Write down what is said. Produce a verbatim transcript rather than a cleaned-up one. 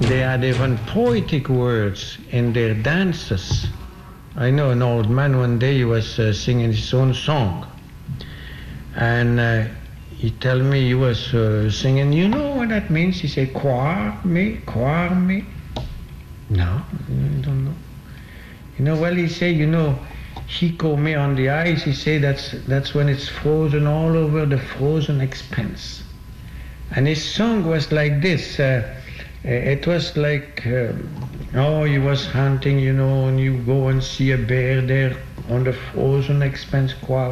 they had even poetic words in their dances. I know an old man one day he was uh, singing his own song, and uh, he told me he was uh, singing. You know what that means? He said, "Croire me, croire me." No, I don't know. You know, well, he said, you know, Chico me on the ice. He said that's that's when it's frozen all over the frozen expanse. And his song was like this. Uh, it was like, um, oh, he was hunting, you know, and you go and see a bear there on the frozen expanse.